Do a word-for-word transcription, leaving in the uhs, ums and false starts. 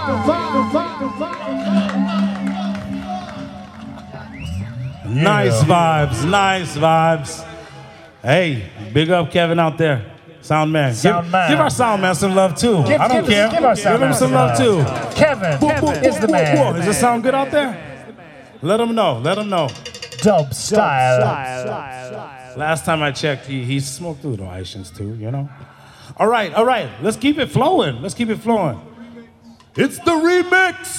Nice vibes, nice vibes. Hey, big up Kevin out there. Sound man. Sound give, man. give our sound man some love too. Give, I don't give, care. Give, our sound give him man some love too. Kevin, Boom, Kevin boom, is boom, the boom, man. boom. Does it sound good out there? Let him know. Let him know. Dub style. Last time I checked, he, he smoked through the Haitians too, you know? All right, all right. Let's keep it flowing. Let's keep it flowing. It's the remix.